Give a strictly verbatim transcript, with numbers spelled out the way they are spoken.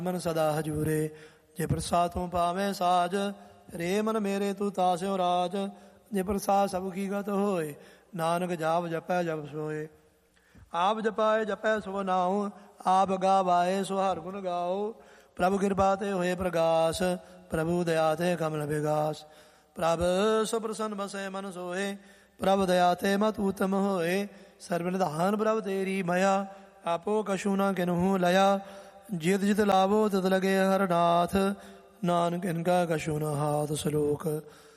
ਮਨ ਸਦਾ ਹਜੂਰੇ। ਜੇ ਪ੍ਰਸਾਦ ਤੂੰ ਪਾਵੇਂ ਸਾਜ, ਰੇ ਮਨ ਮੇਰੇ ਤੂੰ ਤਾਸਿਓ ਰਾਜ। ਜੇ ਪ੍ਰਸਾਦ ਸਭ ਕੀ ਗਤ ਹੋਏ, ਨਾਨਕ ਜਾਪ ਜਪੈ ਜਪ ਸੋਏ। ਆਪ ਜਪਾਏ ਜਪੈ ਸੋ ਨਾਉ, ਆਪ ਗਾਵਾਏ ਸੋ ਹਰ ਗੁਣ ਗਾਓ। ਪ੍ਰਭੂ ਕਿਰਪਾ ਤੇ ਹੋਏ ਪ੍ਰਗਾਸ, ਪ੍ਰਭੂ ਦਇਆ ਤੇ ਕਮਲ ਵਿਗਾਸ। ਪ੍ਰਭ ਸੋ ਪ੍ਰਸੰਨ ਬਸੈ ਮਨ ਸੋਏ, ਪ੍ਰਭ ਦਇਆ ਤੇ ਮਤ ਉਤਮ ਹੋਏ। ਸਰਬ ਨਿਧਾਨ ਪ੍ਰਭ ਤੇਰੀ ਮਇਆ, ਆਪੋ ਕਛੂ ਨਾ ਕਿਨਹੂ ਲਿਆ। ਜਿਤ ਜਿਤ ਲਾਵੋ ਤਿਤ ਲਗੇ ਹਰ ਨਾਥ, ਨਾਨਕ ਇਨਕਾ ਕਛੂ ਨ ਹਾਥ। ਸਲੋਕ